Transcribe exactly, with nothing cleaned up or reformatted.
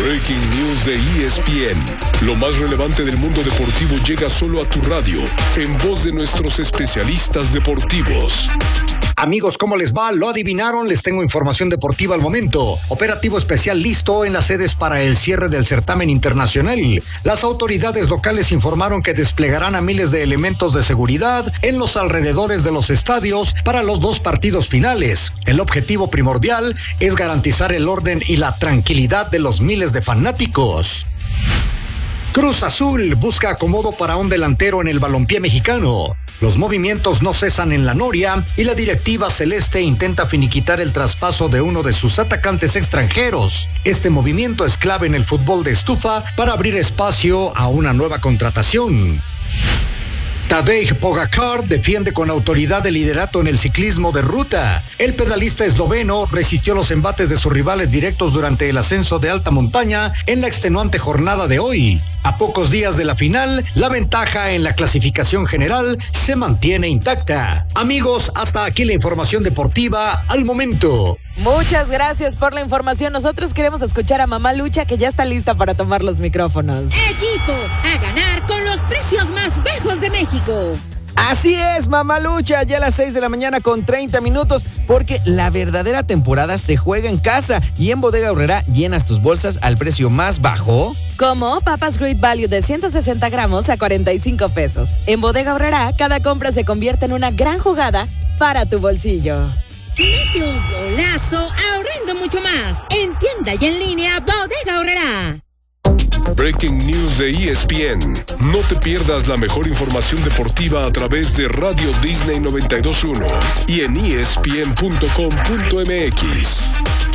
Breaking News de E S P N. Lo más relevante del mundo deportivo llega solo a tu radio, en voz de nuestros especialistas deportivos. Amigos, ¿cómo les va? ¿Lo adivinaron? Les tengo información deportiva al momento. Operativo especial listo en las sedes para el cierre del certamen internacional. Las autoridades locales informaron que desplegarán a miles de elementos de seguridad en los alrededores de los estadios para los dos partidos finales. El objetivo primordial es garantizar el orden y la tranquilidad de los miles de fanáticos. Cruz Azul busca acomodo para un delantero en el balompié mexicano. Los movimientos no cesan en la Noria y la directiva celeste intenta finiquitar el traspaso de uno de sus atacantes extranjeros. Este movimiento es clave en el fútbol de estufa para abrir espacio a una nueva contratación. Tadej Pogačar defiende con autoridad el liderato en el ciclismo de ruta. El pedalista esloveno resistió los embates de sus rivales directos durante el ascenso de alta montaña en la extenuante jornada de hoy. A pocos días de la final, la ventaja en la clasificación general se mantiene intacta. Amigos, hasta aquí la información deportiva al momento. Muchas gracias por la información. Nosotros queremos escuchar a Mamá Lucha, que ya está lista para tomar los micrófonos. Equipo a ganar con los precios más bajos de México. Así es, Mamá Lucha, ya a las seis de la mañana con treinta minutos, porque la verdadera temporada se juega en casa y en Bodega Aurrerá llenas tus bolsas al precio más bajo. Como papas Great Value de ciento sesenta gramos a cuarenta y cinco pesos. En Bodega Aurrerá, cada compra se convierte en una gran jugada para tu bolsillo. Mete un golazo ahorrando mucho más. En tienda y en línea, Bodega Aurrerá. Breaking News de E S P N. No te pierdas la mejor información deportiva a través de Radio Disney noventa y dos punto uno y en E S P N punto com punto M X.